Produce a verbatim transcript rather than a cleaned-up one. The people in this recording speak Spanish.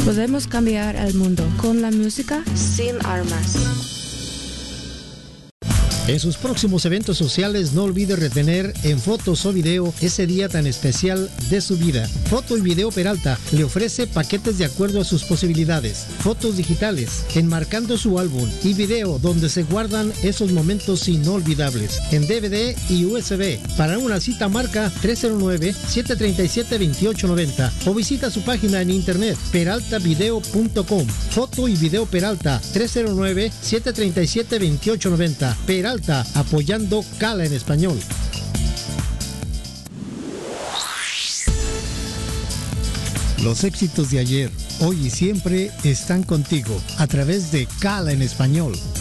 Podemos cambiar el mundo con la música sin armas. En sus próximos eventos sociales no olvide retener en fotos o video ese día tan especial de su vida. Foto y Video Peralta le ofrece paquetes de acuerdo a sus posibilidades. Fotos digitales, enmarcando su álbum, y video donde se guardan esos momentos inolvidables en D V D y U S B. Para una cita marca tres cero nueve, siete tres siete, dos ocho nueve cero o visita su página en internet peralta video punto com. Foto y Video Peralta tres cero nueve, siete tres siete, dos ocho nueve cero. Peralta, apoyando Cala en español. Los éxitos de ayer, hoy y siempre están contigo a través de Cala en español.